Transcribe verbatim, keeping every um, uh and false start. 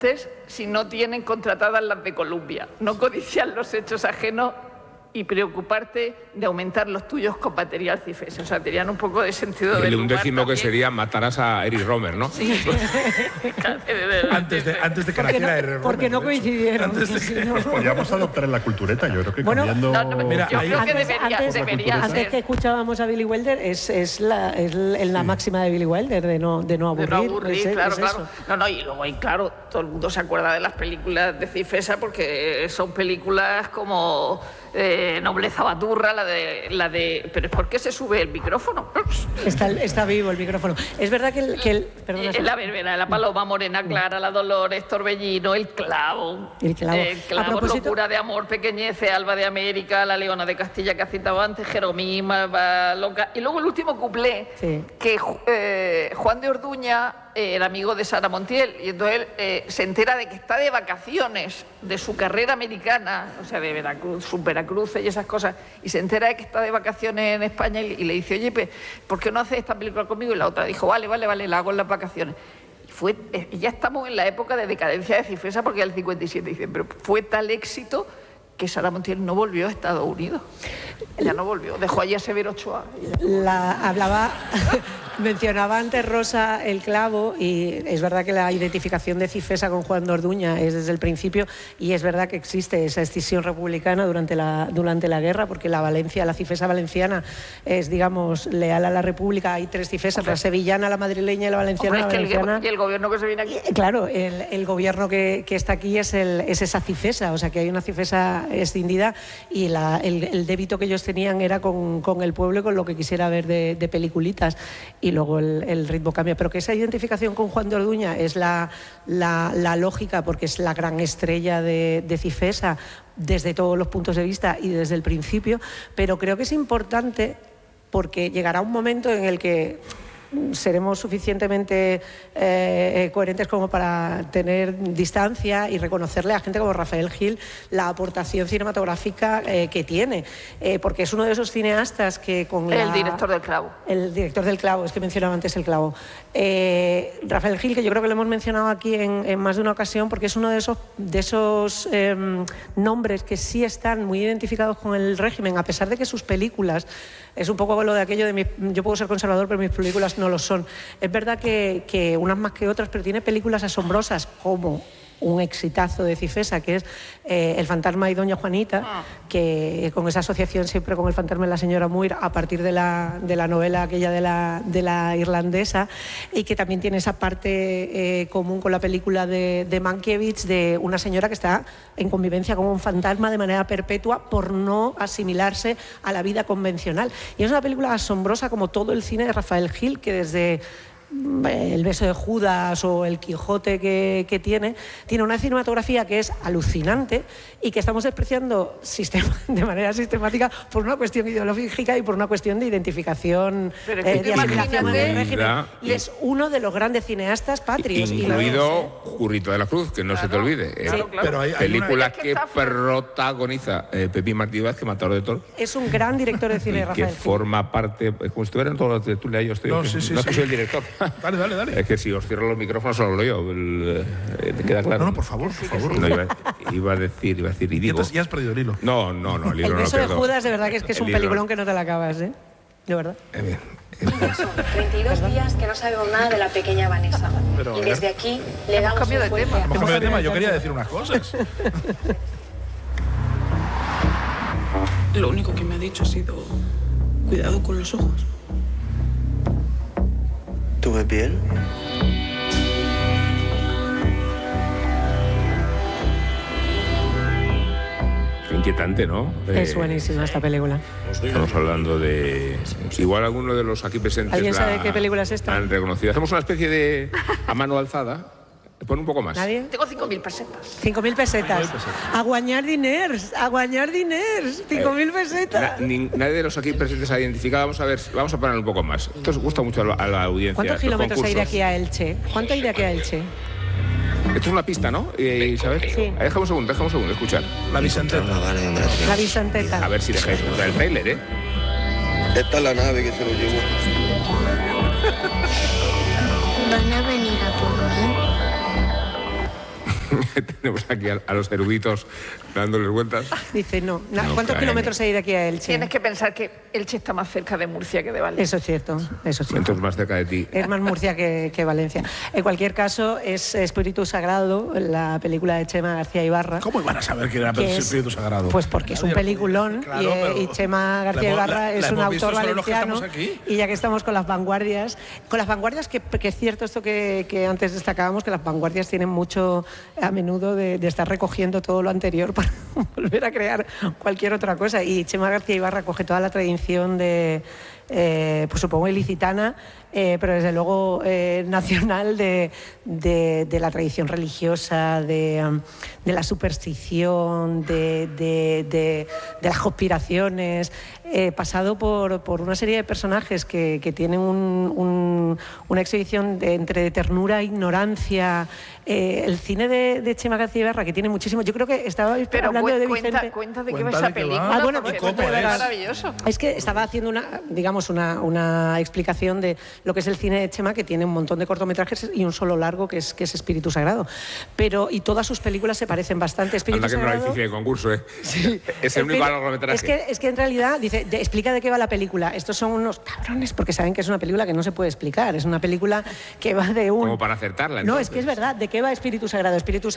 si no tienen contratadas las de Columbia, no codiciar los hechos ajenos y preocuparte de aumentar los tuyos con material CIFESA. O sea, tenían un poco de sentido del El humor undécimo también. que sería matarás a Eric Romer, ¿no? Sí. antes, de, antes de que porque naciera no, Eric Romer. Porque no coincidieron. Antes de que... no. Pues podríamos adoptar en la cultureta, yo creo que Bueno, cambiando... No, no, Mira, yo ahí- creo que Antes, debería, antes, debería antes ser. que escuchábamos a Billy Wilder, es, es, la, es la Sí. máxima de Billy Wilder, de no, de no aburrir. De no aburrir, es, claro, es claro. eso. No, no, y luego, y claro, todo el mundo se acuerda de las películas de CIFESA porque son películas como eh, Nobleza Baturra, la de, la de... ¿Pero por qué se sube el micrófono? Está, está vivo el micrófono. Es verdad que el... Que el perdona, Eh, la verbena, la paloma, Morena Clara, la Dolores, Torbellino, el clavo. El clavo. El clavo, A propósito- Locura de amor, Pequeñece, Alba de América, la Leona de Castilla que has citado antes, Jeromima, va loca. Y luego el último cuplé, Sí. que eh, Juan de Orduña eh, era amigo de Sara Montiel, y entonces él eh, se entera de que está de vacaciones de su carrera americana, o sea, de Veracruz, sus Veracruz y esas cosas, y se entera de que está de vacaciones en España y, y le dice, oye, pues, ¿por qué no haces esta película conmigo? Y la otra dijo, vale, vale, vale, la hago en las vacaciones. Y fue, eh, ya estamos en la época de decadencia de CIFESA porque el cincuenta y siete, dicen, pero fue tal éxito que Sara Montiel no volvió a Estados Unidos. Ella no volvió, dejó allí a Severo Ochoa. La, hablaba, mencionaba antes Rosa el clavo, y es verdad que la identificación de CIFESA con Juan de Orduña es desde el principio, y es verdad que existe esa escisión republicana durante la, durante la guerra, porque la Valencia, la CIFESA valenciana es, digamos, leal a la República. Hay tres CIFESAs, la sevillana, la madrileña y la valenciana. Hombre, es que la el, valenciana, y el gobierno que se viene aquí... Claro, el, el gobierno que, que está aquí es, el, es esa CIFESA, o sea que hay una CIFESA escindida, y la, el, el débito que ellos tenían era con, con el pueblo y con lo que quisiera ver de, de peliculitas, y luego el, el ritmo cambia. Pero que esa identificación con Juan de Orduña es la, la, la lógica, porque es la gran estrella de, de CIFESA desde todos los puntos de vista y desde el principio, pero creo que es importante porque llegará un momento en el que seremos suficientemente eh, coherentes como para tener distancia y reconocerle a gente como Rafael Gil la aportación cinematográfica eh, que tiene, eh, porque es uno de esos cineastas que con El la, director del clavo. el director del clavo, es que mencionaba antes el clavo. Eh, Rafael Gil, que yo creo que lo hemos mencionado aquí en, en más de una ocasión, porque es uno de esos, de esos eh, nombres que sí están muy identificados con el régimen, a pesar de que sus películas, es un poco lo de aquello de mi, yo puedo ser conservador, pero mis películas no lo son. Es verdad que, que unas más que otras, pero tiene películas asombrosas como un exitazo de CIFESA, que es eh, El fantasma y Doña Juanita, Ah. que con esa asociación siempre con el fantasma de la señora Muir, a partir de la, de la novela aquella de la, de la irlandesa, y que también tiene esa parte eh, común con la película de, de Mankiewicz, de una señora que está en convivencia con un fantasma de manera perpetua por no asimilarse a la vida convencional. Y es una película asombrosa, como todo el cine de Rafael Gil, que desde El beso de Judas o El Quijote que, que tiene, tiene una cinematografía que es alucinante y que estamos despreciando sistema, de manera sistemática por una cuestión ideológica y por una cuestión de identificación, Pero es que eh, tú de asimilación imagínate- del régimen. Y- Y es uno de los grandes cineastas patrios. y lo es, ¿eh? Incluido Currito de la Cruz, que no se te olvide. Eh, claro, claro. Pero hay, hay película una... Es que que está- protagoniza eh, Pepín Martí Vázquez, Matador de Toros, Es un gran director de cine, y que Rafael Gil. forma parte, eh, como si estuvieran todos los de Tulia, yo estoy. No, que- sí, sí, no es que sí. soy el director. Dale, dale, dale. Es que si os cierro los micrófonos solo hablo yo. El, eh, ¿Te queda claro? No, no, por favor, por favor. No, iba, iba a decir, iba a decir, y Ya, digo. te has- ya has perdido el hilo. No, no, no, el libro El no lo beso de pierdo. Judas, de verdad que es que es El un libro- peliculón que no te la acabas, ¿eh? De verdad. Eh, bien. Son treinta y dos días que no sabemos nada de la pequeña Vanessa. Pero, a y ver. desde aquí le Hemos damos cambiado un de fuerte tema. Hemos abrazo. cambiado de tema, yo quería decir unas cosas. Lo único que me ha dicho ha sido cuidado con los ojos. ¿Tú ves bien? Es inquietante, ¿no? Es Eh, buenísima esta película. Estamos hablando de... Igual alguno de los aquí presentes ¿Alguien la sabe qué película es esta? han reconocido. Hacemos una especie de... a mano alzada. Pon un poco más. ¿Nadie? Tengo cinco mil pesetas. cinco mil pesetas. A guañar diners, a guañar diners. cinco mil Na- pesetas. ni- nadie de los aquí presentes ha identificado. Vamos a ver, vamos a poner un poco más. Esto os gusta mucho a la, a la audiencia. ¿Cuántos estos kilómetros hay de concursos. aquí a Elche? ¿Cuánto hay de aquí a Elche? Esto es una pista, ¿no? Eh, Isabel. Sí. Déjame un segundo, déjame un segundo, escuchar. La Vicenteta. Una vara de gracia. La Vicenteta. A ver si dejáis escuchar el tráiler, ¿eh? Esta es la nave que se lo llevó. ¿Van a venir a por mí? Tenemos aquí a, a los eruditos dándoles vueltas. Dice, no. Na- No, ¿Cuántos claro. kilómetros hay de aquí a Elche? Tienes que pensar que Elche está más cerca de Murcia que de Valencia. Eso es cierto, eso es cierto. Entonces más cerca de ti. Es más Murcia que, que Valencia. En cualquier caso, es Espíritu Sagrado, la película de Chema García Ibarra. ¿Cómo iban a saber que era que el es- Espíritu Sagrado? Pues porque es un Nadie lo peliculón podía- y, claro, eh, pero y Chema García la hemos- Ibarra la- es la un hemos visto autor solo los que valenciano. estamos aquí. Y ya que estamos con las vanguardias, con las vanguardias que, que es cierto esto que, que antes destacábamos, que las vanguardias tienen mucho a menudo de, de estar recogiendo todo lo anterior para volver a crear cualquier otra cosa. Y Chema García Ibarra coge toda la tradición de, eh, pues supongo ilicitana, eh, pero desde luego eh, nacional de, de, de la tradición religiosa, de, um, de la superstición, de, de, de, de las conspiraciones, eh, pasado por, por una serie de personajes que, que tienen un, un, una exhibición de, entre ternura e ignorancia. Eh, el cine de, de Chema García Ibarra, que tiene muchísimo. Yo creo que estaba Pero hablando cu- de cuenta, Vicente. cuenta de qué va Cuenta esa de qué va. película. Ah, bueno, porque ¿cómo es es? maravilloso. Es que estaba haciendo una, digamos, una, una explicación de lo que es el cine de Chema, que tiene un montón de cortometrajes y un solo largo que es, que es Espíritu Sagrado. Pero, y todas sus películas se parecen bastante. Espíritu Anda que no era Sagrado. difícil el concurso, ¿eh? Es el único Espíritu- largometraje. Es que, es que en realidad, dice, de- explica de qué va la película. Estos son unos cabrones porque saben que es una película que no se puede explicar. Es una película que va de un... Como para acertarla, No, es entonces. que es verdad. ¿De qué va Espíritu Sagrado? Espíritu